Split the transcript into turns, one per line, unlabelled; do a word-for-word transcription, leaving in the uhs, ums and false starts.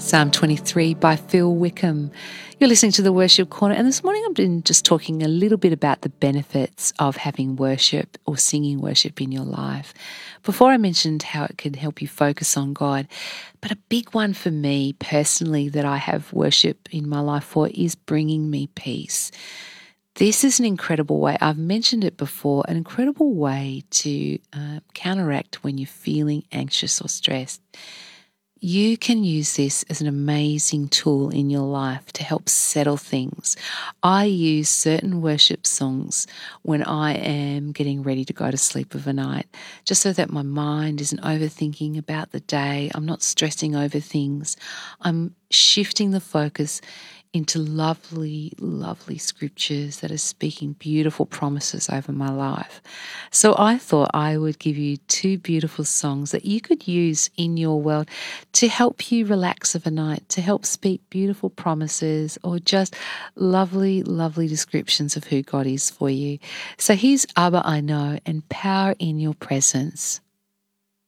Psalm twenty-three by Phil Wickham. You're listening to the Worship Corner, and this morning I've been just talking a little bit about the benefits of having worship or singing worship in your life. Before I mentioned how it can help you focus on God, but a big one for me personally that I have worship in my life for is bringing me peace. This is an incredible way, I've mentioned it before, an incredible way to uh, counteract when you're feeling anxious or stressed. You can use this as an amazing tool in your life to help settle things. I use certain worship songs when I am getting ready to go to sleep of a night, just so that my mind isn't overthinking about the day. I'm not stressing over things. I'm shifting the focus into lovely, lovely scriptures that are speaking beautiful promises over my life. So I thought I would give you two beautiful songs that you could use in your world to help you relax of a night, to help speak beautiful promises or just lovely, lovely descriptions of who God is for you. So here's Abba I Know and Power in Your Presence.